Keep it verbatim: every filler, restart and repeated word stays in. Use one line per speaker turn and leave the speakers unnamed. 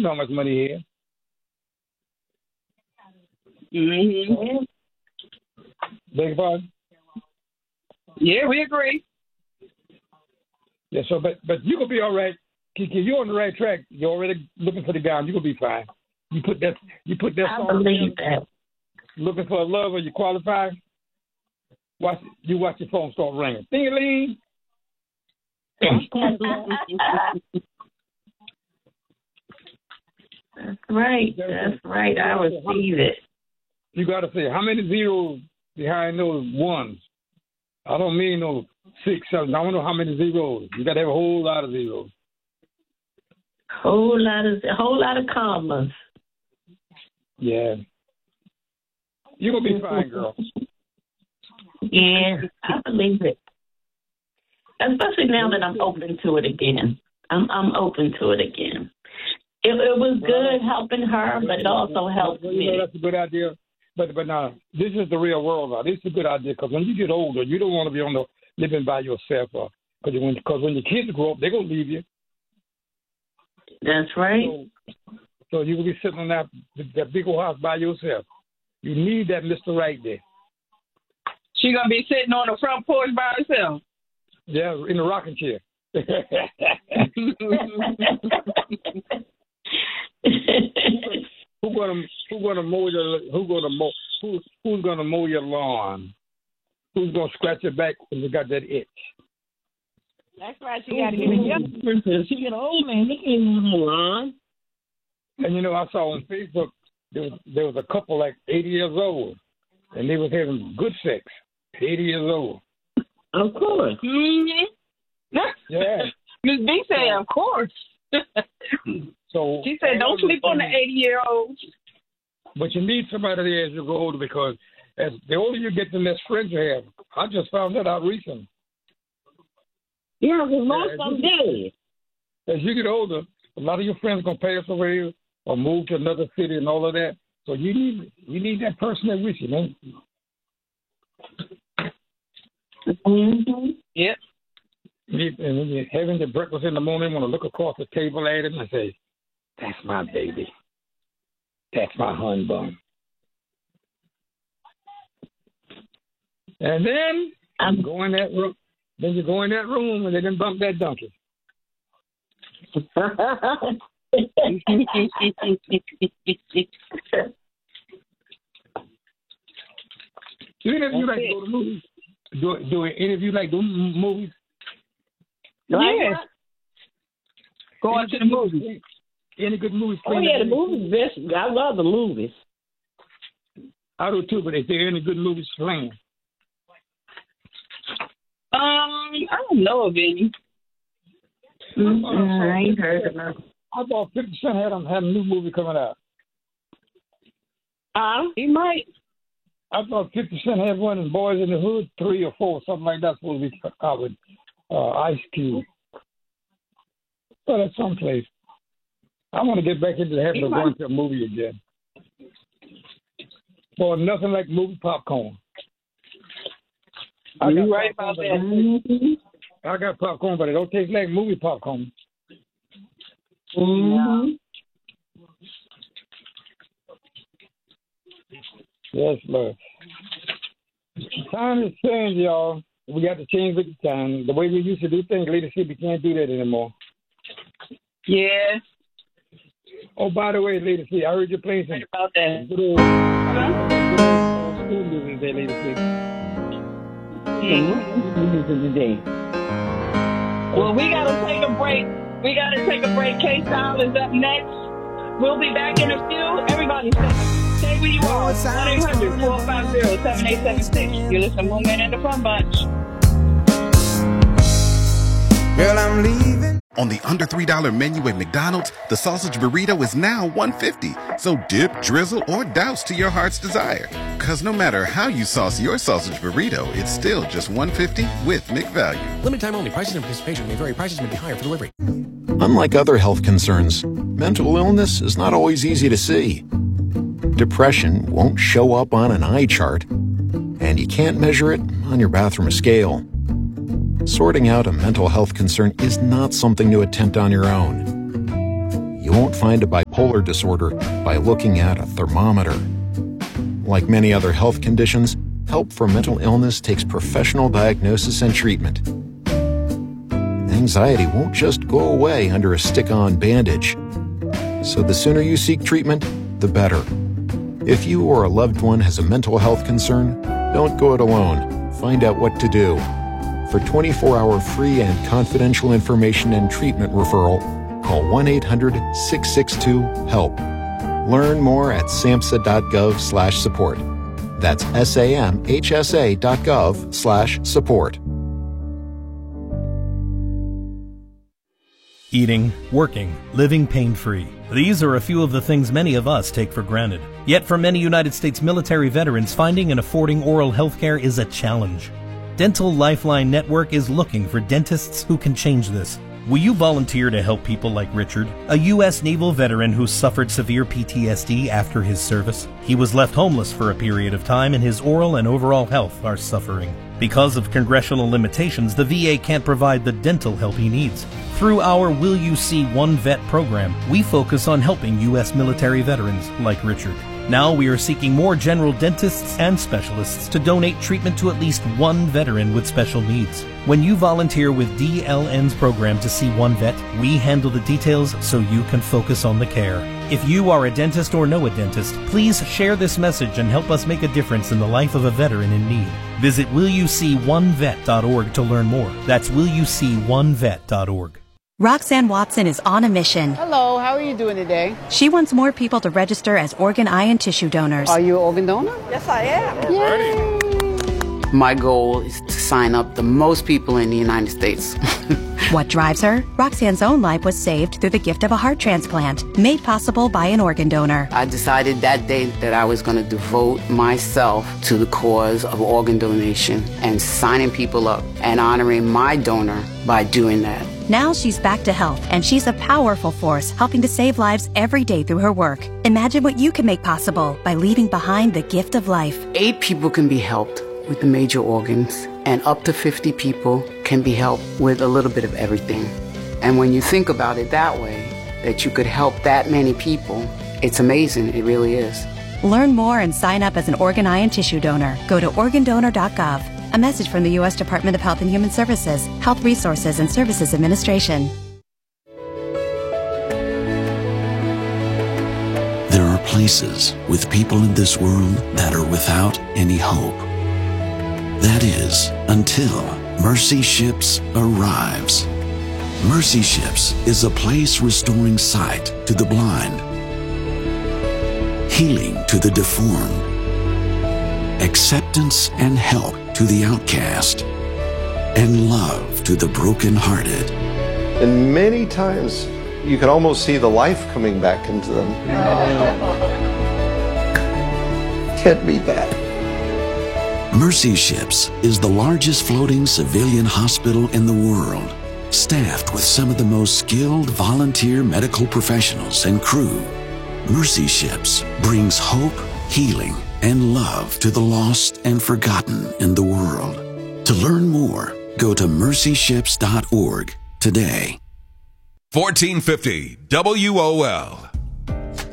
know how much money he has.
Mm-hmm.
Beg your pardon?
Yeah, we agree.
Yeah, so, but but you gonna be all right. Kiki, you're on the right track. You're already looking for the guy. You're gonna be fine. You put that you put that
I
song
believe
together,
that.
looking for a lover, you qualify. Watch you watch your phone start ringing. Ding-a-ling.
That's right. That's right. I receive it.
You gotta say how many zeros behind those ones. I don't mean no six, seven. I don't know how many zeros. You gotta have a whole lot of zeros.
Whole lot of a whole lot of commas.
Yeah. You're gonna be fine, girl.
Yeah, I believe it. Especially now that I'm open to it again. I'm I'm open to it again. It, it was good helping her, but it also helped
you
me.
know, that's a good idea. But but now this is the real world. Now this is a good idea because when you get older, you don't want to be on the living by yourself. Because when because when your kids grow up, they're gonna leave you.
That's right.
So, so you will be sitting on that that big old house by yourself. You need that Mister Right there.
She gonna be sitting on the front porch by herself.
Yeah, in the rocking chair. who gonna who gonna mow your who gonna mow who who's gonna mow your lawn? Who's gonna scratch your back when you got that itch?
That's right. You got to get a young person. She get an old man. He can't mow no lawn.
And you know, I saw on Facebook there was there was a couple like eighty years old, and they was having good sex. Eighty years old.
Of course.
Mm-hmm.
Yeah.
Miss B said, of course.
So
she said, don't sleep on the eighty-year-olds.
But you need somebody there as you grow older because as the older you get, the less friends you have. I just found that out recently.
Yeah, because most of them dead.
As you get older, a lot of your friends are gonna pass away or move to another city and all of that. So you need you need that person there with you, man.
Mm-hmm. Yep.
And when you're having the breakfast in the morning, you want to look across the table at him and say, "That's my baby. That's my hun bun." And then I'm go in that room. Then you go in that room and they done bump that donkey. Do any of you like to go to movies? Do, do any of you like to movies?
Yes. Go out to the movies.
Any good movies?
Oh, yeah, the movies best. I love the movies.
I do too, but is there any good movies playing?
Um, I don't know of any.
Mm-hmm. I ain't heard of them.
I thought fifty Cent had, had a new movie coming out.
Uh, he might.
I thought fifty Cent had one in Boys in the Hood, three or four, something like that, supposed to be out with uh, Ice Cube. But at some place. I want to get back into the habit of going to a movie again. For nothing like movie popcorn. I
You're right about that.
I got popcorn, but it don't taste like movie popcorn.
Mm-hmm.
Yes, Lord. Time is changed, y'all. We got to change with the time. The way we used to do things, leadership, we can't do that anymore.
Yeah.
Oh, by the way, leadership, I heard you playing some
about that.
Good old, huh? School movies there, leadership.
Today.
Well, we got to take a break. We got to take a break. K-Style is up next. We'll be back in a few. Everybody stay, stay where you are. one eight hundred four five zero seven eight seven six. You listen to Moon and the Fun Bunch.
Girl, I'm leaving. On the under three dollar menu at McDonald's, the sausage burrito is now one fifty. So dip, drizzle, or douse to your heart's desire. Because no matter how you sauce your sausage burrito, it's still just one fifty with McValue.
Limited time only. Prices and participation may vary. Prices may be higher for delivery.
Unlike other health concerns, mental illness is not always easy to see. Depression won't show up on an eye chart, and you can't measure it on your bathroom scale. Sorting out a mental health concern is not something to attempt on your own. You won't find a bipolar bipolar disorder by looking at a thermometer. Like many other health conditions, help for mental illness takes professional diagnosis and treatment. Anxiety won't just go away under a stick-on bandage. So the sooner you seek treatment, the better. If you or a loved one has a mental health concern, don't go it alone. Find out what to do. For twenty-four hour free and confidential information and treatment referral, call one eight hundred six six two HELP. Learn more at samhsa.gov slash support. That's S-A-M-H-S-A dot gov slash support.
Eating, working, living pain-free. These are a few of the things many of us take for granted. Yet for many United States military veterans, finding and affording oral health care is a challenge. Dental Lifeline Network is looking for dentists who can change this. Will you volunteer to help people like Richard, a U S Naval veteran who suffered severe P T S D after his service? He was left homeless for a period of time, and his oral and overall health are suffering. Because of congressional limitations, the V A can't provide the dental help he needs. Through our Will You See One Vet program, we focus on helping U S military veterans like Richard. Now we are seeking more general dentists and specialists to donate treatment to at least one veteran with special needs. When you volunteer with D L N's program to see one vet, we handle the details so you can focus on the care. If you are a dentist or know a dentist, please share this message and help us make a difference in the life of a veteran in need. Visit will you see one vet dot org to learn more. That's will you see one vet dot org.
Roxanne Watson is on a mission.
Hello, how are you doing today?
She wants more people to register as organ, eye, and tissue donors.
Are you an organ donor?
Yes, I am.
Yay. My goal is to sign up the most people in the United States.
What drives her? Roxanne's own life was saved through the gift of a heart transplant, made possible by an organ donor.
I decided that day that I was going to devote myself to the cause of organ donation and signing people up and honoring my donor by doing that.
Now she's back to health, and she's a powerful force helping to save lives every day through her work. Imagine what you can make possible by leaving behind the gift of life.
Eight people can be helped with the major organs, and up to fifty people can be helped with a little bit of everything. And when you think about it that way, that you could help that many people, it's amazing. It really is.
Learn more and sign up as an organ, eye, and tissue donor. Go to organ donor dot gov. A message from the U S Department of Health and Human Services, Health Resources and Services Administration.
There are places with people in this world that are without any hope. That is, until Mercy Ships arrives. Mercy Ships is a place restoring sight to the blind, healing to the deformed, acceptance and help to the outcast, and love to the brokenhearted.
And many times you can almost see the life coming back into them. Can't beat that.
Mercy Ships is the largest floating civilian hospital in the world, staffed with some of the most skilled volunteer medical professionals and crew. Mercy Ships brings hope, healing, and love to the lost and forgotten in the world. To learn more, go to mercy ships dot org today.
fourteen fifty W O L.